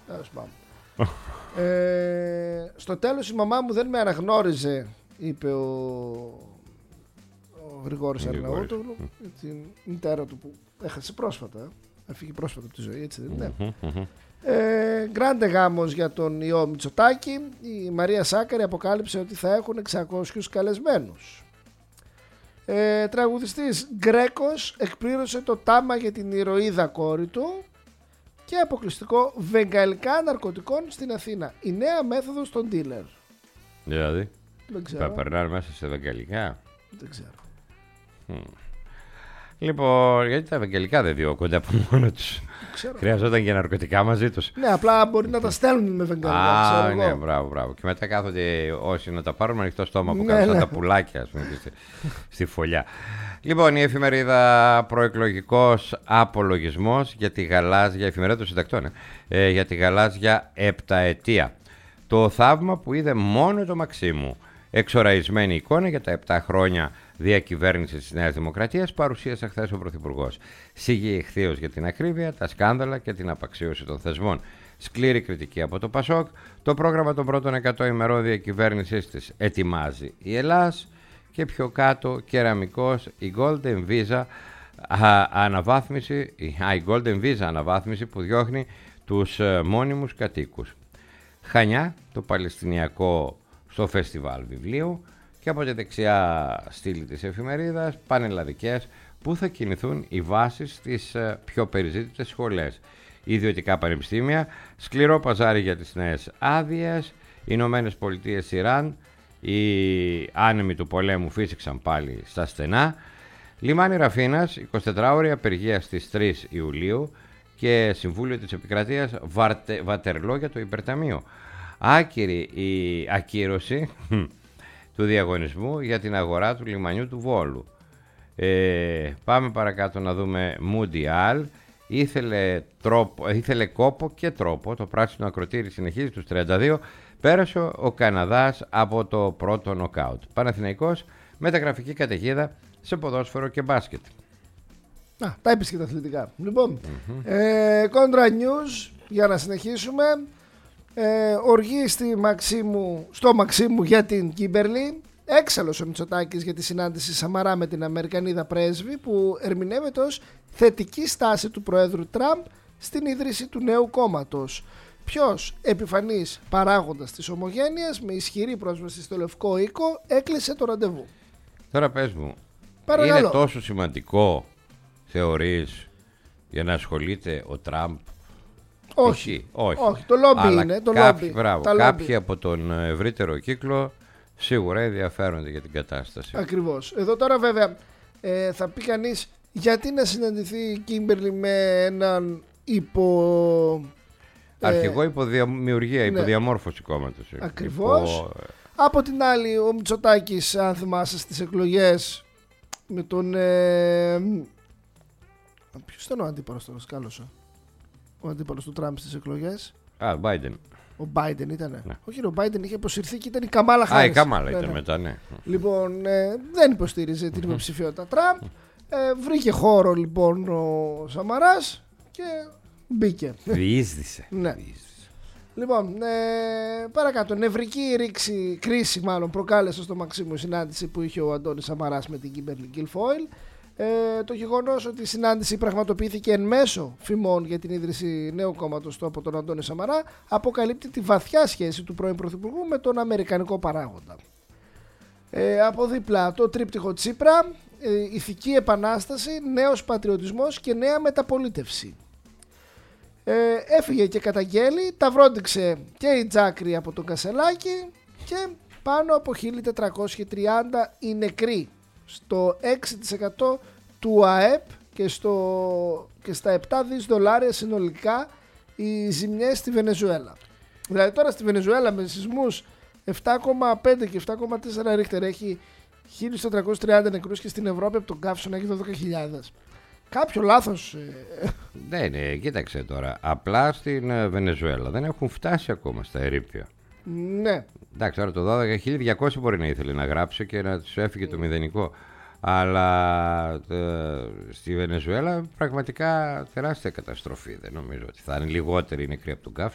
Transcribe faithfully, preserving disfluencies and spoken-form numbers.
ε, στο τέλος η μαμά μου δεν με αναγνώριζε, είπε ο, ο Γρηγόρης Αρναούτογλου, την μητέρα του που έχασε πρόσφατα. Έφυγε πρόσφατα από τη ζωή, έτσι δεν είναι? Ε, γκράντε γάμος για τον ιό Μητσοτάκη. Η Μαρία Σάκαρη αποκάλυψε ότι θα έχουν εξακόσιους καλεσμένους. ε, Τραγουδιστής Γκρέκος εκπλήρωσε το τάμα για την ηρωίδα κόρη του. Και αποκλειστικό βεγγαλικά ναρκωτικών στην Αθήνα. Η νέα μέθοδος των dealer. Δηλαδή δεν ξέρω. Περνάνε μέσα σε βεγγαλικά. Δεν ξέρω. Mm. Λοιπόν, γιατί τα βεγγαλικά δεν διώκονται από μόνο τους? Χρειαζόταν και ναρκωτικά μαζί τους. Ναι, απλά μπορεί να τα στέλνουν με βεγγαλικά. Α, ναι, μπράβο, μπράβο. Και μετά κάθονται όσοι να τα πάρουν με ανοιχτό στόμα που κάθονται σαν τα πουλάκια, ας πούμε, στη, στη φωλιά. Λοιπόν, η εφημερίδα Προεκλογικός Απολογισμός για τη γαλάζια, εφημερίδα των συντακτών, ε, για τη γαλάζια επταετία. Το θαύμα που είδε μόνο το Μαξίμου. Εξοραϊσμένη εικόνα για τα επτά χρόνια διακυβέρνησης της Νέας Δημοκρατίας παρουσίασε χθες ο Πρωθυπουργός. Σίγει εχθείως για την ακρίβεια, τα σκάνδαλα και την απαξίωση των θεσμών. Σκλήρη κριτική από το ΠΑΣΟΚ. Το πρόγραμμα των πρώτων εκατό ημερών διακυβέρνησης της ετοιμάζει η Ελλάς. Και πιο κάτω κεραμικός η Golden Visa α, αναβάθμιση, α, η Golden Visa αναβάθμιση που διώχνει τους ε, μόνιμους κατοίκους. Χανιά, το Παλαιστινιακό στο φεστιβάλ βιβλίου. Και από τη δεξιά στήλη της εφημερίδας πανελλαδικές που θα κινηθούν οι βάσεις στις ε, πιο περιζήτητες σχολές. Ιδιωτικά πανεπιστήμια, σκληρό παζάρι για τις νέες άδειες, Ηνωμένες Πολιτείες, Ιράν. Οι άνεμοι του πολέμου φύσηξαν πάλι στα στενά. Λιμάνι Ραφίνας, εικοσιτετράωρη απεργία στις τρεις Ιουλίου και Συμβούλιο της Επικρατείας Βαρτε, Βατερλό για το υπερταμείο. Άκυρη η ακύρωση του διαγωνισμού για την αγορά του λιμανιού του Βόλου. Ε, πάμε παρακάτω να δούμε Μουντιάλ. Ήθελε, τρόπο, ήθελε κόπο και τρόπο. Το πράσινο ακροτήρι συνεχίζει τους τριάντα δύο. Πέρασε ο Καναδάς από το πρώτο νοκάουτ. Παναθηναϊκός μεταγραφική καταιγίδα σε ποδόσφαιρο και μπάσκετ. Α, τα είπες και τα αθλητικά. Λοιπόν, mm-hmm. ε, Contra News, για να συνεχίσουμε. Ε, οργή στη Μαξίμου, στο Μαξίμου για την Κίμπερλι. Έξαλλος ο Μητσοτάκης για τη συνάντηση Σαμαρά με την Αμερικανίδα πρέσβη, που ερμηνεύεται ως θετική στάση του Προέδρου Τραμπ στην ίδρυση του νέου κόμματος. Ποιος επιφανής παράγοντας της ομογένειας με ισχυρή πρόσβαση στο Λευκό Οίκο έκλεισε το ραντεβού. Τώρα πες μου, παρακαλώ, είναι τόσο σημαντικό θεωρείς για να ασχολείται ο Τραμπ? Όχι, όχι, όχι. Το λόμπι είναι. Το κάποιοι, λόμπι, μπράβο, τα κάποιοι λόμπι. από τον ευρύτερο κύκλο σίγουρα ενδιαφέρονται για την κατάσταση. Ακριβώς. Εδώ τώρα βέβαια ε, θα πει κανείς, γιατί να συναντηθεί η Κίμπερλι με έναν υπο... Αρχηγό υποδημιουργία, ναι, υποδιαμόρφωση κόμματος. Ακριβώς. Υπο... Από την άλλη ο Μητσοτάκης, αν θυμάσαι, στις εκλογές με τον... Ε... Ποιος ήταν ο αντίπαλος τώρα, σκάλωσα? Ο αντίπαλος του Τραμπ στις εκλογές. Α, Biden. Ο Biden ήτανε. Ναι. Όχι, ο Biden είχε αποσυρθεί και ήταν η Καμάλα Χάρις. Α, η Καμάλα ναι, ήταν ναι. μετά, ναι. Λοιπόν, ε, δεν υποστήριζε την υποψηφιότητα Τραμπ. Ε, βρήκε χώρο λοιπόν ο Σαμαράς και μπήκε. Διείσδησε. Ναι. Λοιπόν, ε, παρακάτω, νευρική ρήξη, κρίση μάλλον προκάλεσε στο Μαξίμου η συνάντηση που είχε ο Αντώνης Σαμαράς με την Κίμπερλι Γκιλφόιλ. Ε, το γεγονός ότι η συνάντηση πραγματοποιήθηκε εν μέσω φημών για την ίδρυση νέου κόμματος του από τον Αντώνη Σαμαρά αποκαλύπτει τη βαθιά σχέση του πρώην Πρωθυπουργού με τον αμερικανικό παράγοντα. Ε, από δίπλα το τρίπτυχο Τσίπρα, ε, ηθική επανάσταση, νέος πατριωτισμός και νέα μεταπολίτευση. Ε, έφυγε και καταγγέλει, τα βρόντιξε και η Τζάκρη από τον Κασελάκη και πάνω από χίλια τετρακόσιοι τριάντα οι νεκροί στο έξι τοις εκατό του ΑΕΠ και, στο, και στα επτά δις δολάρια συνολικά οι ζημιές στη Βενεζουέλα. Δηλαδή τώρα στη Βενεζουέλα με σεισμούς επτά κόμμα πέντε και επτά κόμμα τέσσερα ρίχτερ έχει χίλια τετρακόσιους τριάντα νεκρούς και στην Ευρώπη από τον Κάφσο να έχει δώδεκα χιλιάδες. Κάποιο λάθος. Ναι, ναι, κοίταξε τώρα. Απλά στην Βενεζουέλα δεν έχουν φτάσει ακόμα στα ερείπια. Ναι. Εντάξει, τώρα το δώδεκα χίλια διακόσια μπορεί να ήθελε να γράψει και να του έφυγε το μηδενικό. Αλλά ε, στη Βενεζουέλα πραγματικά τεράστια καταστροφή. Δεν νομίζω ότι θα είναι λιγότεροι νεκροί από τον Κάφσο.